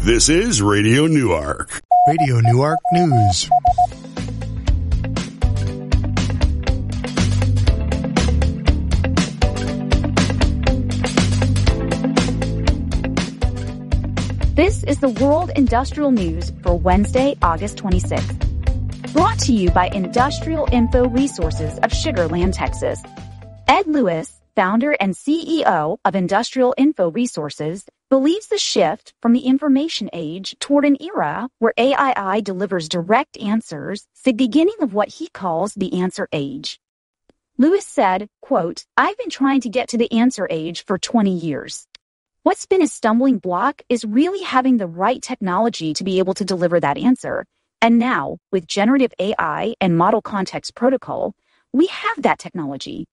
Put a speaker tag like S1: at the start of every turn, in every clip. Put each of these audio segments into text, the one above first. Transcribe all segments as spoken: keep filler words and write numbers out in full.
S1: This is Radio Newark.
S2: Radio Newark News.
S3: This is the World Industrial News for Wednesday, August twenty-sixth. Brought to you by Industrial Info Resources of Sugar Land, Texas. Ed Lewis, founder and C E O of Industrial Info Resources, believes the shift from the information age toward an era where A I delivers direct answers is the beginning of what he calls the answer age. Lewis said, quote, "I've been trying to get to the answer age for twenty years. What's been a stumbling block is really having the right technology to be able to deliver that answer. And now, with generative A I and model context protocol, we have that technology."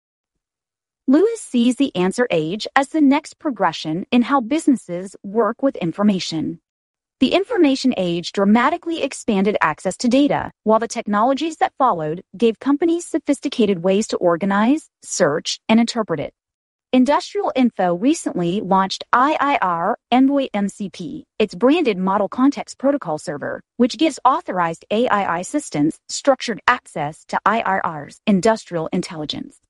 S3: Lewis sees the answer age as the next progression in how businesses work with information. The information age dramatically expanded access to data, while the technologies that followed gave companies sophisticated ways to organize, search, and interpret it. Industrial Info recently launched I I R Envoy M C P, its branded Model Context Protocol server, which gives authorized A I assistants structured access to I I R's industrial intelligence.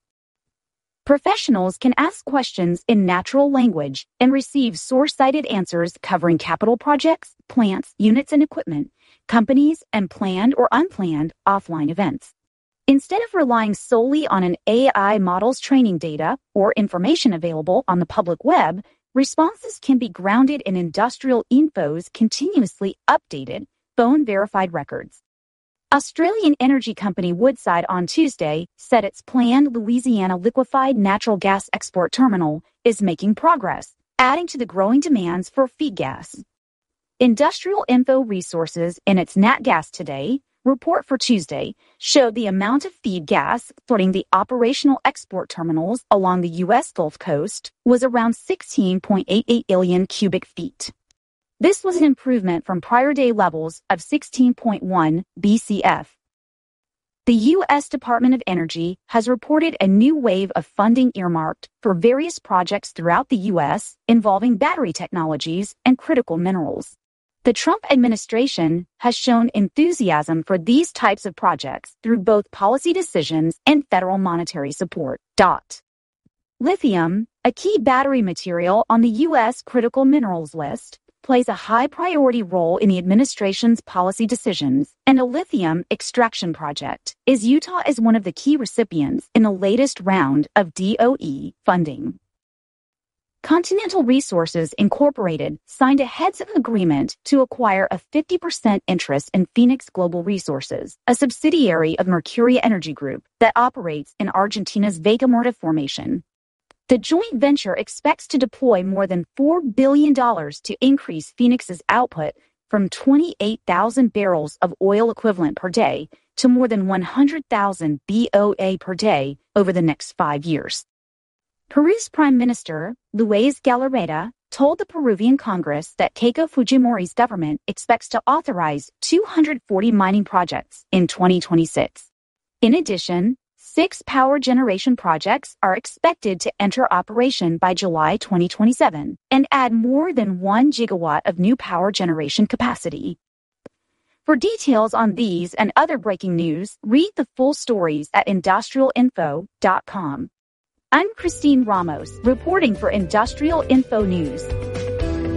S3: Professionals can ask questions in natural language and receive source-cited answers covering capital projects, plants, units, and equipment, companies, and planned or unplanned offline events. Instead of relying solely on an A I model's training data or information available on the public web, responses can be grounded in Industrial Info's continuously updated, phone-verified records. Australian energy company Woodside on Tuesday said its planned Louisiana liquefied natural gas export terminal is making progress, adding to the growing demands for feed gas. Industrial Info Resources in its Nat Gas Today report for Tuesday showed the amount of feed gas flooding the operational export terminals along the U S Gulf Coast was around sixteen point eight eight billion cubic feet. This was an improvement from prior day levels of sixteen point one B C F. The U S Department of Energy has reported a new wave of funding earmarked for various projects throughout the U S involving battery technologies and critical minerals. The Trump administration has shown enthusiasm for these types of projects through both policy decisions and federal monetary support. Dot. Lithium, a key battery material on the U S critical minerals list, plays a high priority role in the administration's policy decisions, and a lithium extraction project is Utah is one of the key recipients in the latest round of D O E funding. Continental Resources Incorporated signed a heads of agreement to acquire a fifty percent interest in Phoenix Global Resources, a subsidiary of Mercuria Energy Group that operates in Argentina's Vaca Muerta formation. The joint venture expects to deploy more than four billion dollars to increase Phoenix's output from twenty-eight thousand barrels of oil equivalent per day to more than one hundred thousand B O A per day over the next five years. Peru's Prime Minister, Luis Galarreta, told the Peruvian Congress that Keiko Fujimori's government expects to authorize two hundred forty mining projects in twenty twenty-six. In addition, Six power generation projects are expected to enter operation by July twenty twenty-seven and add more than one gigawatt of new power generation capacity. For details on these and other breaking news, read the full stories at industrial info dot com. I'm Christine Ramos, reporting for Industrial Info News.